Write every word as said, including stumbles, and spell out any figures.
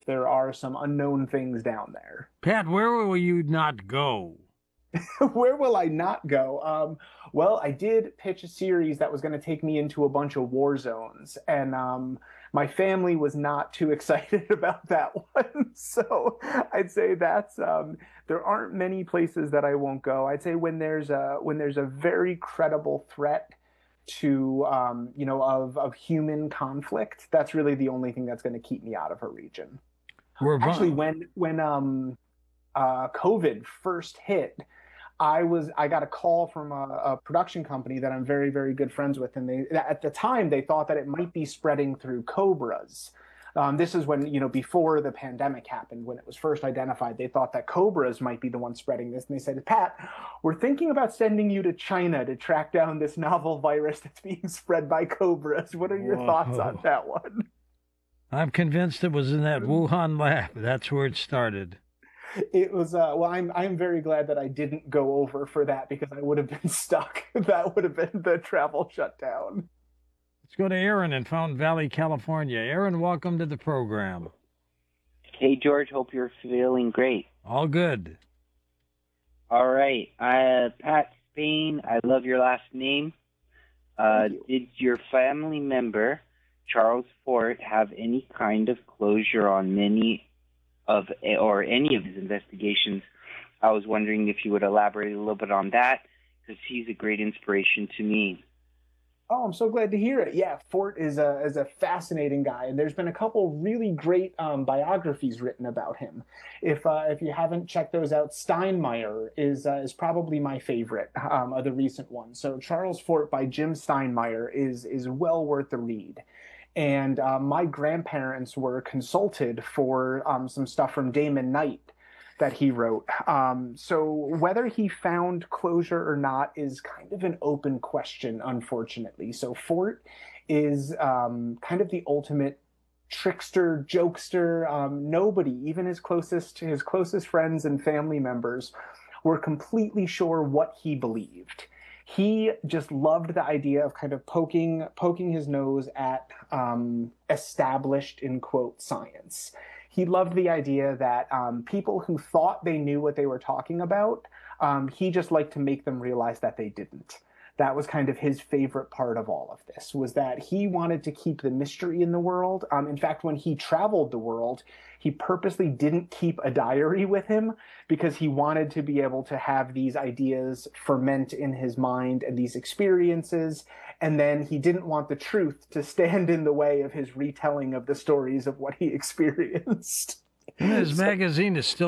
there are some unknown things down there. Pat, where will you not go? Where will I not go? Um, well, I did pitch a series that was going to take me into a bunch of war zones, and um, my family was not too excited about that one. So I'd say that's um, there aren't many places that I won't go. I'd say when there's a when there's a very credible threat to um, you know of of human conflict, that's really the only thing that's going to keep me out of a region. We're Actually, bu- when when um, uh, COVID first hit, I was I got a call from a, a production company that I'm very very good friends with, and they at the time they thought that it might be spreading through cobras. Um, this is when, you know, before the pandemic happened, when it was first identified, they thought that cobras might be the one spreading this. And they said, Pat, we're thinking about sending you to China to track down this novel virus that's being spread by cobras. What are your Whoa. thoughts on that one? I'm convinced it was in that Wuhan lab. That's where it started. It was uh, well. I'm I'm very glad that I didn't go over for that, because I would have been stuck. That would have been the travel shutdown. Let's go to Aaron in Fountain Valley, California. Aaron, welcome to the program. Hey, George. Hope you're feeling great. All good. All right. Uh, Pat Spain, I love your last name. Uh, you. Did your family member, Charles Fort, have any kind of closure on many of or any of his investigations? I was wondering if you would elaborate a little bit on that, because he's a great inspiration to me. Oh, I'm so glad to hear it. Yeah, Fort is a is a fascinating guy, and there's been a couple really great um, biographies written about him. If uh, if you haven't checked those out, Steinmeier is uh, is probably my favorite um, of the recent ones. So Charles Fort by Jim Steinmeier is is well worth the read. And uh, my grandparents were consulted for um, some stuff from Damon Knight that he wrote. Um, so whether he found closure or not is kind of an open question, unfortunately. So Fort is um, kind of the ultimate trickster, jokester. Um, nobody, even his closest his closest friends and family members, were completely sure what he believed. He just loved the idea of kind of poking poking his nose at um, established, in quote, science. He loved the idea that um, people who thought they knew what they were talking about, um, he just liked to make them realize that they didn't. That was kind of his favorite part of all of this, was that he wanted to keep the mystery in the world. Um, in fact, when he traveled the world, he purposely didn't keep a diary with him, because he wanted to be able to have these ideas ferment in his mind and these experiences. And then he didn't want the truth to stand in the way of his retelling of the stories of what he experienced. And his So- magazine is still